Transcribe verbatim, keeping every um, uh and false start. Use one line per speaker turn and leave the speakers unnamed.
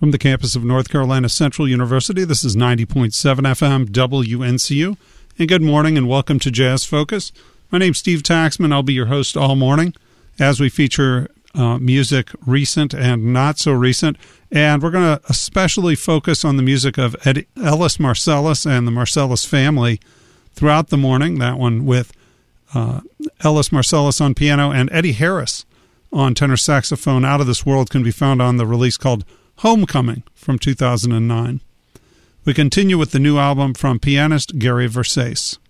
From the campus of North Carolina Central University, this is ninety point seven F M W N C U. And good morning and welcome to Jazz Focus. My name's Steve Taxman. I'll be your host all morning as we feature uh, music recent and not so recent. And we're going to especially focus on the music of Eddie, Ellis Marsalis and the Marsalis family throughout the morning. That one with uh, Ellis Marsalis on piano and Eddie Harris on tenor saxophone. Out of This World can be found on the release called Homecoming from two thousand nine. We continue with the new album from pianist Gary Versace.